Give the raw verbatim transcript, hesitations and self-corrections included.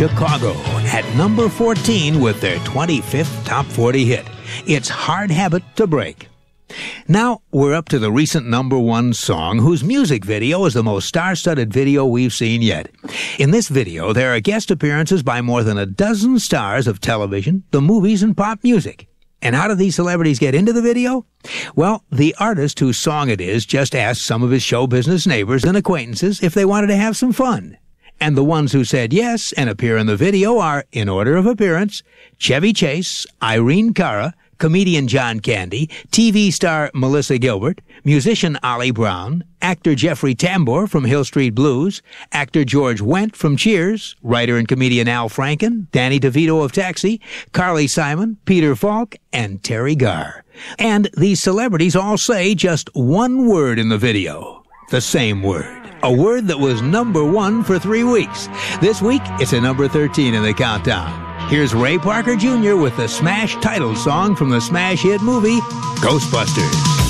Chicago at number fourteen with their twenty-fifth top forty hit. It's Hard Habit to Break. Now, we're up to the recent number one song, whose music video is the most star-studded video we've seen yet. In this video, there are guest appearances by more than a dozen stars of television, the movies, and pop music. And how do these celebrities get into the video? Well, the artist whose song it is just asked some of his show business neighbors and acquaintances if they wanted to have some fun. And the ones who said yes and appear in the video are, in order of appearance, Chevy Chase, Irene Cara, comedian John Candy, T V star Melissa Gilbert, musician Ollie Brown, actor Jeffrey Tambor from Hill Street Blues, actor George Wendt from Cheers, writer and comedian Al Franken, Danny DeVito of Taxi, Carly Simon, Peter Falk, and Terry Garr. And these celebrities all say just one word in the video. The same word. A word that was number one for three weeks. This week, it's a number thirteen in the countdown. Here's Ray Parker Junior with the smash title song from the smash hit movie, Ghostbusters.